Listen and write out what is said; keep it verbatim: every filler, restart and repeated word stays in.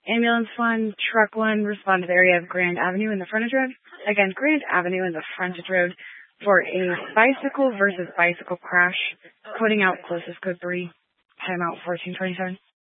Ambulance one, truck one, respond to the area of Grand Avenue in the frontage road. Again, Grand Avenue in the frontage road for a bicycle versus bicycle crash. Coding out closest code three, timeout fourteen twenty-seven.